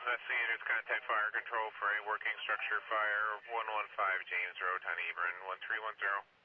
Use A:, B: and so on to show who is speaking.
A: investigators contact fire control for a working structure fire, 115 James Road, Huntington, 1310.